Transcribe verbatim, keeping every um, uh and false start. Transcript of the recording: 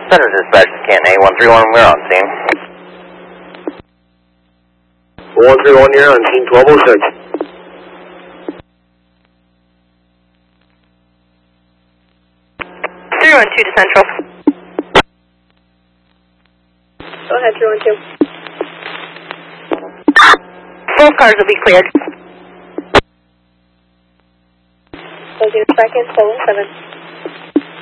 Center dispatch to Can A one three one, we're on scene. one three one, you're on scene, twelve oh six. three one two to Central. Go ahead, three one two. Both cars will be cleared. Closing the second, twelve oh seven.